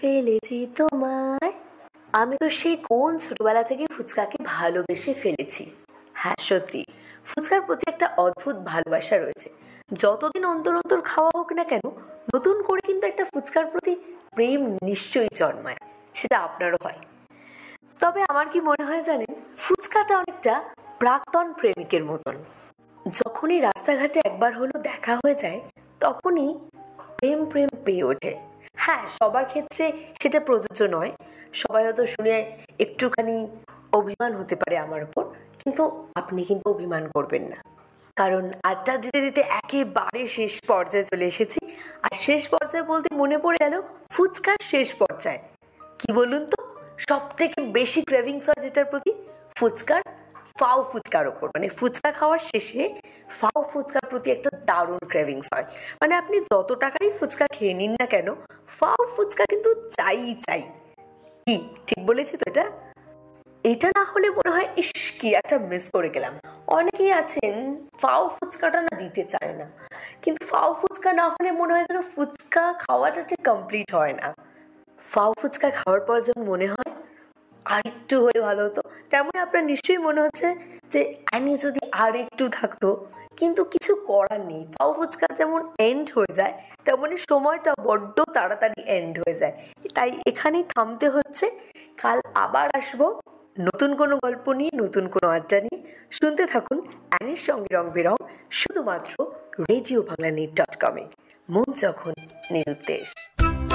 ফেলেছি তোমায়। আমি তো সেই কোন ছোটবেলা থেকে ফুচকাকে ভালোবেসে ফেলেছি। হ্যাঁ সত্যি, ফুচকার প্রতি একটা অদ্ভুত ভালোবাসা রয়েছে। যতদিন অন্তর অন্তর খাওয়া হোক না কেন, নতুন করে কিন্তু একটা ফুচকার প্রতি প্রেম নিশ্চয়ই জন্মায়। সেটা আপনারও হয়। তবে আমার কি মনে হয় জানেন, ফুচকাটা অনেকটা প্রাক্তন প্রেমিকের মতন। যখনই রাস্তাঘাটে একবার হলো দেখা হয়ে যায়, তখনই প্রেম প্রেম পেয়ে ওঠে। হ্যাঁ, সবার ক্ষেত্রে সেটা প্রযোজ্য নয়। সবাই হয়তো শুনে একটুখানি অভিমান হতে পারে আমার উপর, কিন্তু আপনি কিন্তু অভিমান করবেন না। কারণ আড্ডা দিতে দিতে একেবারে শেষ পর্যায়ে চলে এসেছি। আর শেষ পর্যায়ে বলতে মনে পড়ে গেল ফুচকার শেষ পর্যায়ে। কি বলুন তো, সব থেকে বেশি ক্রেভিংস হয় যেটার প্রতি? ফুচকার, ফাও ফুচকার ওপর। মানে ফুচকা খাওয়ার শেষে ফাও ফুচকার প্রতি একটা দারুণ ক্রেভিংস হয়। মানে আপনি যত টাকারই ফুচকা খেয়ে নিন না কেন, ফাও ফুচকা কিন্তু চাই চাই। কি ঠিক বলেছি তো এটা? এটা না হলে মনে হয় ইস কি একটা মিস করে গেলাম। অনেকেই আছেন ফাও ফুচকাটা না দিতে চায় না, কিন্তু ফাও ফুচকা না হলে মনে হয় যেন ফুচকা খাওয়াটা ঠিক কমপ্লিট হয় না। ফাও ফুচকা খাওয়ার পর যেমন মনে হয় আর একটু হলে ভালো হতো, তেমন আপনার নিশ্চয়ই মনে হচ্ছে যে অ্যানি যদি আর একটু থাকতো। কিন্তু কিছু করার নেই, ফাও ফুচকা যেমন এন্ড হয়ে যায়, তেমনই সময়টা বড্ড তাড়াতাড়ি এন্ড হয়ে যায়। তাই এখানেই থামতে হচ্ছে। কাল আবার আসবো নতুন কোনো গল্প নিয়ে, নতুন কোনো আড্ডা নিয়ে। শুনতে থাকুন অ্যানির সঙ্গে রং বেরং, শুধুমাত্র রেডিও বাংলা নেট .com-এ। মন যখন নিরুদ্দেশ।